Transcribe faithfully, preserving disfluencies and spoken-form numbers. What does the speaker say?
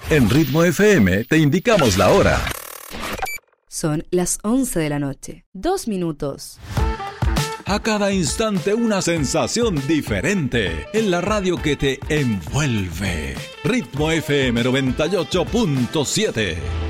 En Ritmo F M te indicamos la hora. Son las once de la noche, dos minutos. A cada instante una sensación diferente en la radio que te envuelve. Ritmo F M noventa y ocho punto siete.